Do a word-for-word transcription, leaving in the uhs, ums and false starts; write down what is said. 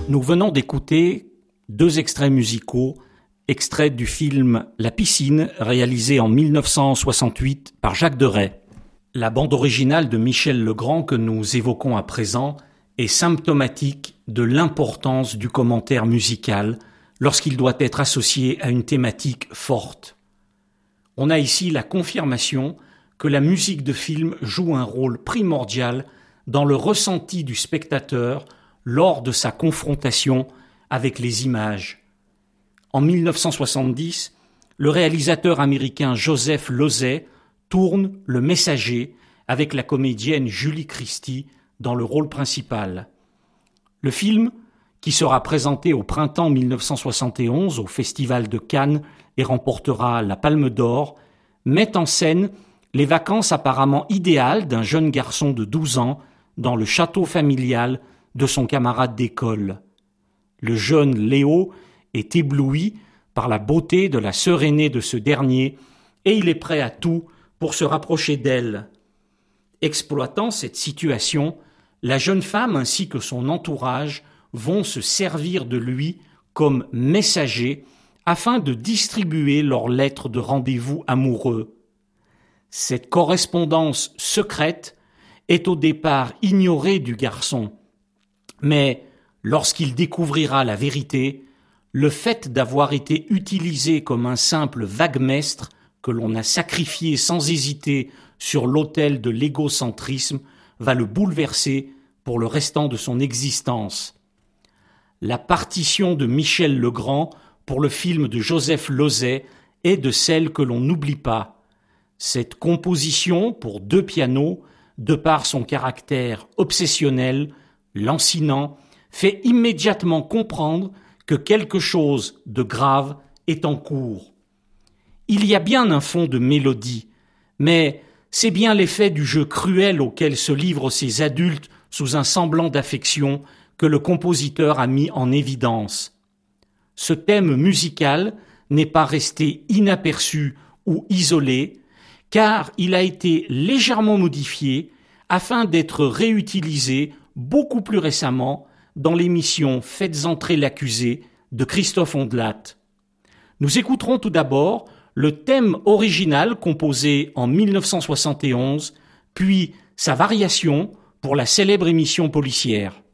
Nous venons d'écouter deux extraits musicaux, extraits du film La Piscine, réalisé en mille neuf cent soixante-huit par Jacques Deray. La bande originale de Michel Legrand que nous évoquons à présent est symptomatique de l'importance du commentaire musical lorsqu'il doit être associé à une thématique forte. On a ici la confirmation que la musique de film joue un rôle primordial dans le ressenti du spectateur lors de sa confrontation avec les images. En mille neuf cent soixante-dix, le réalisateur américain Joseph Losey tourne Le Messager avec la comédienne Julie Christie dans le rôle principal. Le film, qui sera présenté au printemps mille neuf cent soixante et onze au Festival de Cannes et remportera la Palme d'Or, met en scène les vacances apparemment idéales d'un jeune garçon de douze ans dans le château familial de son camarade d'école. Le jeune Léo est ébloui par la beauté de la sœur aînée de ce dernier et il est prêt à tout pour se rapprocher d'elle. Exploitant cette situation, la jeune femme ainsi que son entourage vont se servir de lui comme messager afin de distribuer leurs lettres de rendez-vous amoureux. Cette correspondance secrète est au départ ignorée du garçon, mais lorsqu'il découvrira la vérité, le fait d'avoir été utilisé comme un simple vaguemestre que l'on a sacrifié sans hésiter sur l'autel de l'égocentrisme va le bouleverser pour le restant de son existence. La partition de Michel Legrand pour le film de Joseph Losey est de celles que l'on n'oublie pas. Cette composition pour deux pianos, de par son caractère obsessionnel, lancinant, fait immédiatement comprendre que quelque chose de grave est en cours. Il y a bien un fond de mélodie, mais c'est bien l'effet du jeu cruel auquel se livrent ces adultes sous un semblant d'affection que le compositeur a mis en évidence. Ce thème musical n'est pas resté inaperçu ou isolé, car il a été légèrement modifié afin d'être réutilisé beaucoup plus récemment dans l'émission Faites entrer l'accusé de Christophe Ondelat. Nous écouterons tout d'abord le thème original composé en mille neuf cent soixante et onze, puis sa variation pour la célèbre émission policière.